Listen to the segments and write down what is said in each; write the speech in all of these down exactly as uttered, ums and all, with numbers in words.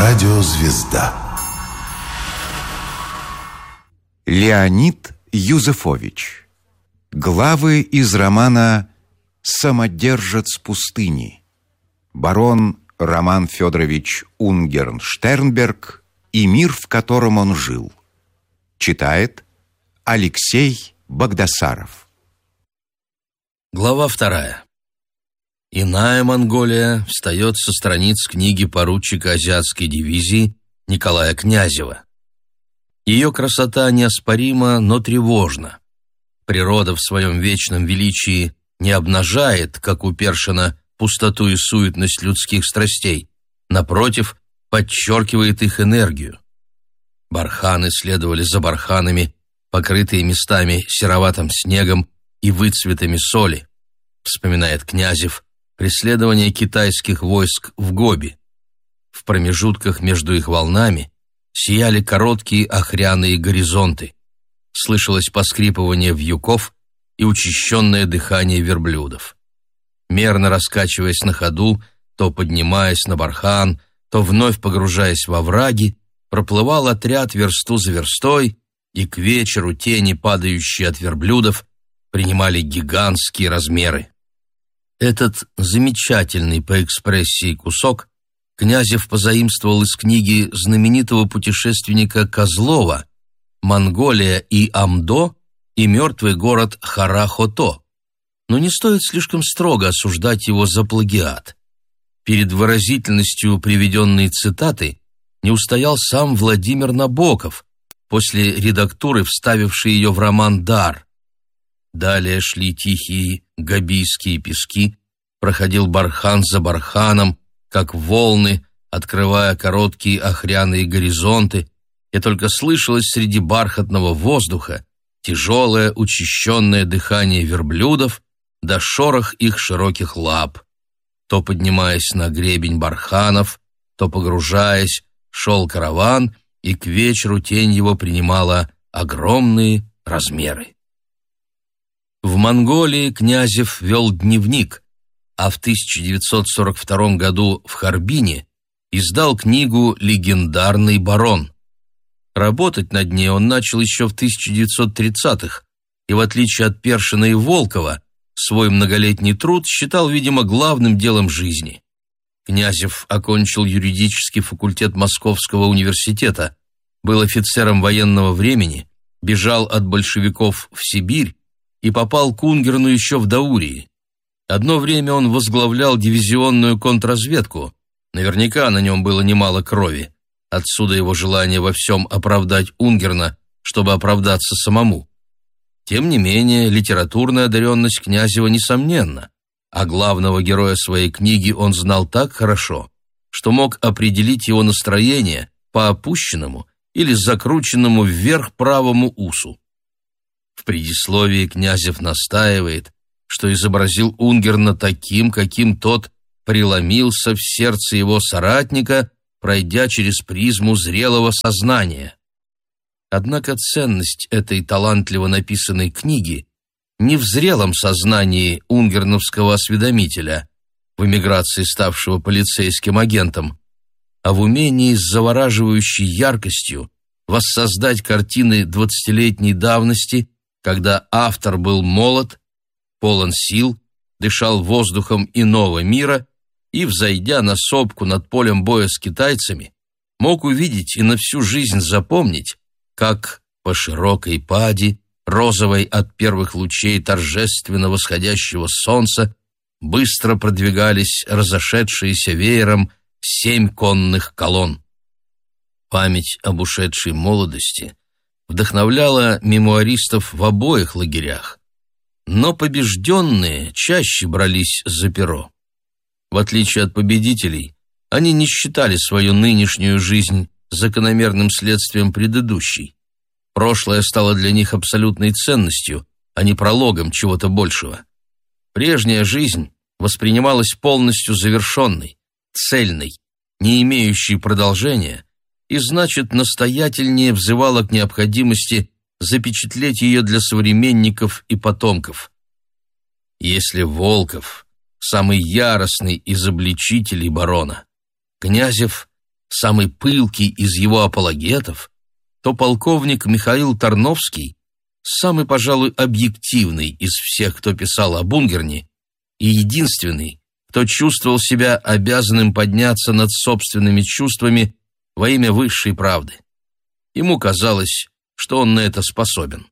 Радиозвезда. Леонид Юзефович. Главы из романа «Самодержец пустыни». Барон Роман Федорович Унгерн-Штернберг и мир, в котором он жил. Читает Алексей Багдасаров. Глава вторая. Иная Монголия встает со страниц книги поручика азиатской дивизии Николая Князева. Ее красота неоспорима, но тревожна. Природа в своем вечном величии не обнажает, как у Першина, пустоту и суетность людских страстей. Напротив, подчеркивает их энергию. Барханы следовали за барханами, покрытые местами сероватым снегом и выцветами соли, вспоминает Князев преследование китайских войск в Гоби. В промежутках между их волнами сияли короткие охряные горизонты. Слышалось поскрипывание вьюков и учащенное дыхание верблюдов. Мерно раскачиваясь на ходу, то поднимаясь на бархан, то вновь погружаясь во враги, проплывал отряд версту за верстой, и к вечеру тени, падающие от верблюдов, принимали гигантские размеры. Этот замечательный по экспрессии кусок Князев позаимствовал из книги знаменитого путешественника Козлова «Монголия и Амдо и мертвый город Харахото», но не стоит слишком строго осуждать его за плагиат. Перед выразительностью приведенной цитаты не устоял сам Владимир Набоков, после редактуры вставивший ее в роман «Дар». Далее шли тихие гобийские пески, проходил бархан за барханом, как волны, открывая короткие охряные горизонты, и только слышалось среди бархатного воздуха тяжелое учащенное дыхание верблюдов да шорох их широких лап. То поднимаясь на гребень барханов, то погружаясь, шел караван, и к вечеру тень его принимала огромные размеры. В Монголии Князев вел дневник, а в тысяча девятьсот сорок втором году в Харбине издал книгу «Легендарный барон». Работать над ней он начал еще в тысяча девятьсот тридцатых, и в отличие от Першина и Волкова, свой многолетний труд считал, видимо, главным делом жизни. Князев окончил юридический факультет Московского университета, был офицером военного времени, бежал от большевиков в Сибирь и попал к Унгерну еще в Даурии. Одно время он возглавлял дивизионную контрразведку, наверняка на нем было немало крови, отсюда его желание во всем оправдать Унгерна, чтобы оправдаться самому. Тем не менее, литературная одаренность Князева несомненна, а главного героя своей книги он знал так хорошо, что мог определить его настроение по опущенному или закрученному вверх правому усу. В предисловии Князев настаивает, что изобразил Унгерна таким, каким тот преломился в сердце его соратника, пройдя через призму зрелого сознания. Однако ценность этой талантливо написанной книги не в зрелом сознании унгерновского осведомителя, в эмиграции ставшего полицейским агентом, а в умении с завораживающей яркостью воссоздать картины двадцатилетней давности, когда автор был молод, полон сил, дышал воздухом иного мира и, взойдя на сопку над полем боя с китайцами, мог увидеть и на всю жизнь запомнить, как по широкой пади, розовой от первых лучей торжественно восходящего солнца, быстро продвигались разошедшиеся веером семь конных колонн. Память об ушедшей молодости вдохновляла мемуаристов в обоих лагерях, но побежденные чаще брались за перо. В отличие от победителей, они не считали свою нынешнюю жизнь закономерным следствием предыдущей. Прошлое стало для них абсолютной ценностью, а не прологом чего-то большего. Прежняя жизнь воспринималась полностью завершенной, цельной, не имеющей продолжения, и, значит, настоятельнее взывала к необходимости запечатлеть ее для современников и потомков. Если Волков — самый яростный из обличителей барона, Князев — самый пылкий из его апологетов, то полковник Михаил Тарновский, самый, пожалуй, объективный из всех, кто писал об Унгерне, и единственный, кто чувствовал себя обязанным подняться над собственными чувствами во имя высшей правды. Ему казалось, что он на это способен.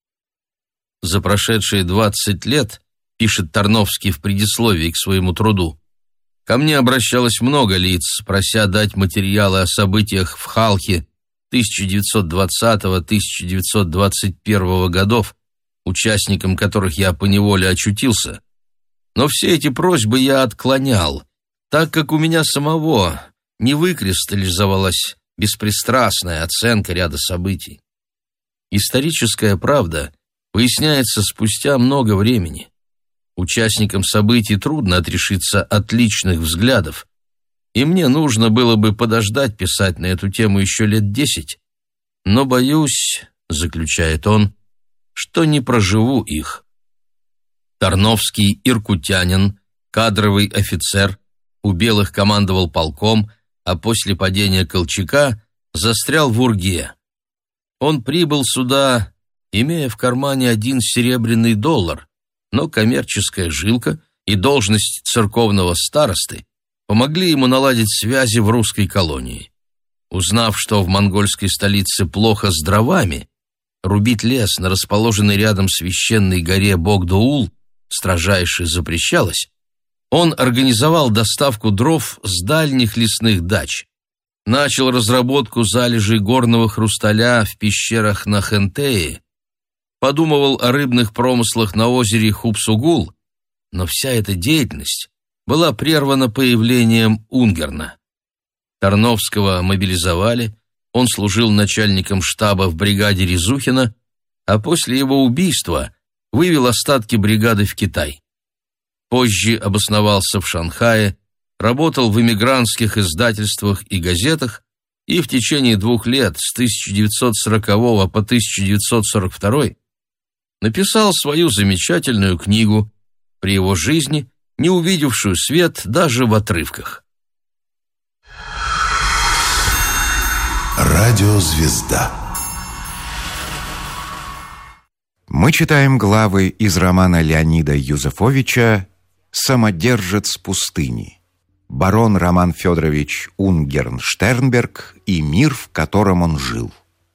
За прошедшие двадцать лет, пишет Тарновский в предисловии к своему труду, ко мне обращалось много лиц, прося дать материалы о событиях в Халхе тысяча девятьсот двадцатого — тысяча девятьсот двадцать первого годов, участником которых я поневоле очутился. Но все эти просьбы я отклонял, так как у меня самого не выкристаллизовалась беспристрастная оценка ряда событий. Историческая правда выясняется спустя много времени. Участникам событий трудно отрешиться от личных взглядов, и мне нужно было бы подождать писать на эту тему еще лет десять, но боюсь, заключает он, что не проживу их. Тарновский иркутянин, кадровый офицер, у белых командовал полком, а после падения Колчака застрял в Урге. Он прибыл сюда, имея в кармане один серебряный доллар, но коммерческая жилка и должность церковного старосты помогли ему наладить связи в русской колонии. Узнав, что в монгольской столице плохо с дровами, рубить лес на расположенной рядом священной горе Богдоул строжайше запрещалось, он организовал доставку дров с дальних лесных дач, начал разработку залежей горного хрусталя в пещерах на Хентее, подумывал о рыбных промыслах на озере Хубсугул, но вся эта деятельность была прервана появлением Унгерна. Тарновского мобилизовали, он служил начальником штаба в бригаде Резухина, а после его убийства вывел остатки бригады в Китай. Позже обосновался в Шанхае, работал в эмигрантских издательствах и газетах и в течение двух лет, с тысяча девятьсот сорокового по тысяча девятьсот сорок второй, написал свою замечательную книгу, при его жизни не увидевшую свет даже в отрывках. Радиозвезда. Мы читаем главы из романа Леонида Юзефовича «Самодержец пустыни», барон Роман Федорович Унгерн-Штернберг и мир, в котором он жил.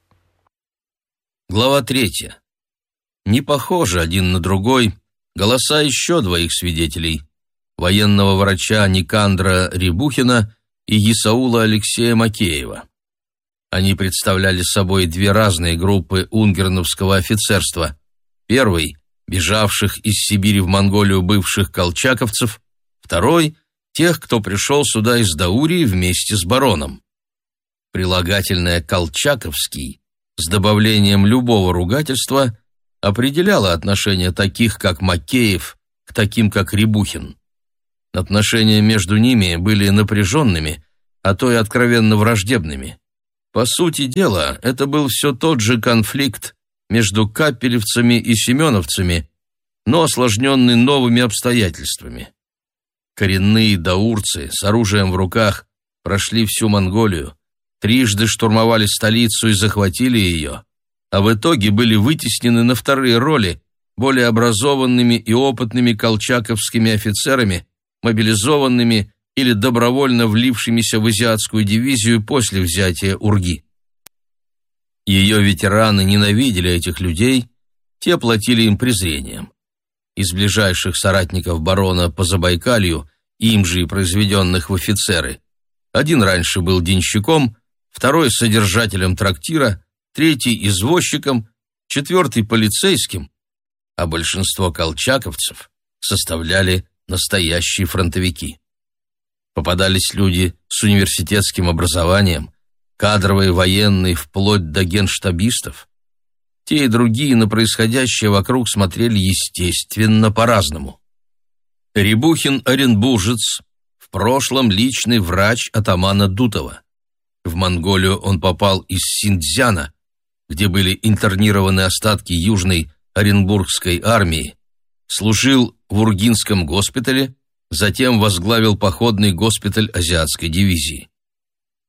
Глава третья. Не похожи один на другой голоса еще двоих свидетелей: военного врача Никандра Рябухина и Исаула Алексея Макеева. Они представляли собой две разные группы унгерновского офицерства. Первый – бежавших из Сибири в Монголию бывших колчаковцев, второй – тех, кто пришел сюда из Даурии вместе с бароном. Прилагательное «колчаковский» с добавлением любого ругательства определяло отношение таких, как Макеев, к таким, как Рябухин. Отношения между ними были напряженными, а то и откровенно враждебными. По сути дела, это был все тот же конфликт между капелевцами и семеновцами, но осложненный новыми обстоятельствами. Коренные даурцы с оружием в руках прошли всю Монголию, трижды штурмовали столицу и захватили ее, а в итоге были вытеснены на вторые роли более образованными и опытными колчаковскими офицерами, мобилизованными или добровольно влившимися в азиатскую дивизию после взятия Урги. Ее ветераны ненавидели этих людей, те платили им презрением. Из ближайших соратников барона по Забайкалью, им же и произведенных в офицеры, один раньше был денщиком, второй содержателем трактира, третий извозчиком, четвертый полицейским, а большинство колчаковцев составляли настоящие фронтовики. Попадались люди с университетским образованием, кадровые военные вплоть до генштабистов. Те и другие на происходящее вокруг смотрели, естественно, по-разному. Рябухин оренбуржец, в прошлом личный врач атамана Дутова. В Монголию он попал из Синьцзяна, где были интернированы остатки Южной Оренбургской армии, служил в Ургинском госпитале, затем возглавил походный госпиталь азиатской дивизии.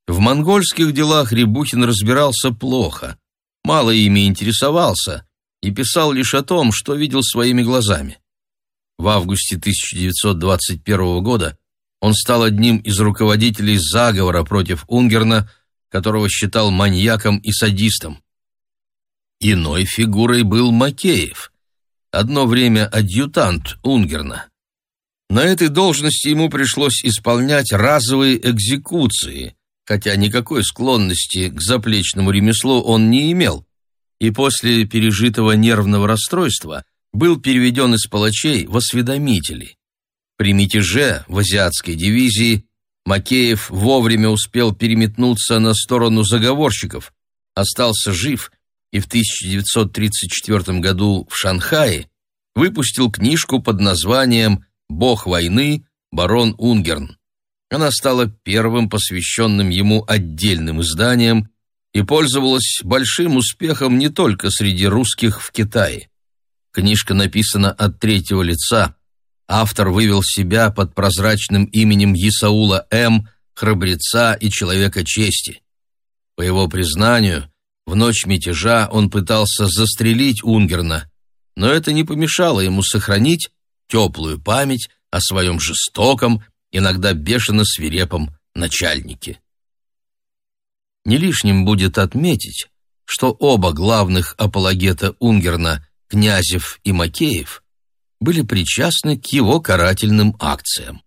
В монгольских делах Рябухин разбирался плохо, мало ими интересовался и писал лишь о том, что видел своими глазами. В августе тысяча девятьсот двадцать первого года он стал одним из руководителей заговора против Унгерна, которого считал маньяком и садистом. Иной фигурой был Макеев, одно время адъютант Унгерна. На этой должности ему пришлось исполнять разовые экзекуции, хотя никакой склонности к заплечному ремеслу он не имел, и после пережитого нервного расстройства был переведен из палачей в осведомители. При мятеже в азиатской дивизии Макеев вовремя успел переметнуться на сторону заговорщиков, остался жив и в тысяча девятьсот тридцать четвёртом году в Шанхае выпустил книжку под названием «Бог войны. Барон Унгерн». Она стала первым посвященным ему отдельным изданием и пользовалась большим успехом не только среди русских в Китае. Книжка написана от третьего лица. Автор вывел себя под прозрачным именем Исаула М., храбреца и человека чести. По его признанию, в ночь мятежа он пытался застрелить Унгерна, но это не помешало ему сохранить теплую память о своем жестоком, иногда бешено свирепом начальнике. Не лишним будет отметить, что оба главных апологета Унгерна, Князев и Макеев, были причастны к его карательным акциям.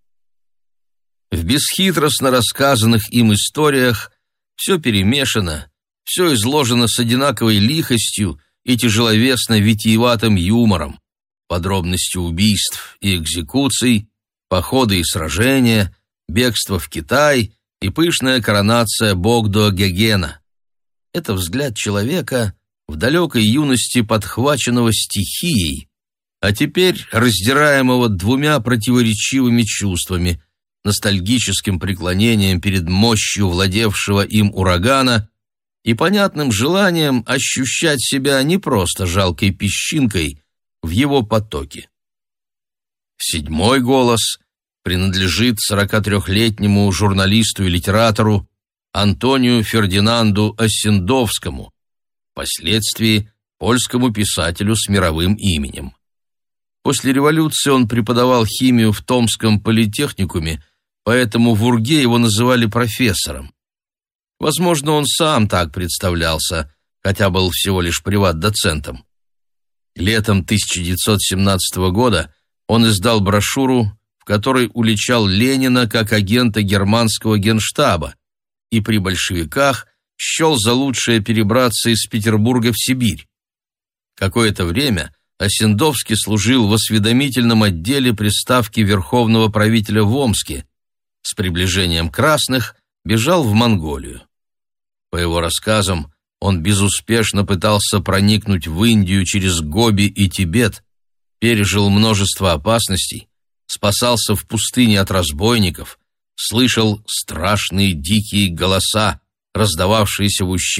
В бесхитростно рассказанных им историях все перемешано, все изложено с одинаковой лихостью и тяжеловесно витиеватым юмором, подробности убийств и экзекуций, походы и сражения, бегство в Китай и пышная коронация Богдо-Гегена. Это взгляд человека, в далекой юности подхваченного стихией, а теперь раздираемого двумя противоречивыми чувствами, ностальгическим преклонением перед мощью владевшего им урагана и понятным желанием ощущать себя не просто жалкой песчинкой в его потоке. Седьмой голос принадлежит сорокатрёхлетнему журналисту и литератору Антонию Фердинанду Осендовскому, впоследствии польскому писателю с мировым именем. После революции он преподавал химию в Томском политехникуме, поэтому в Урге его называли профессором. Возможно, он сам так представлялся, хотя был всего лишь приват-доцентом. Летом тысяча девятьсот семнадцатого года он издал брошюру, в которой уличал Ленина как агента германского генштаба и при большевиках счел за лучшее перебраться из Петербурга в Сибирь. Какое-то время Осендовский служил в осведомительном отделе при ставке верховного правителя в Омске. С приближением красных бежал в Монголию. По его рассказам, он безуспешно пытался проникнуть в Индию через Гоби и Тибет, пережил множество опасностей, спасался в пустыне от разбойников, слышал страшные дикие голоса, раздававшиеся в ущелье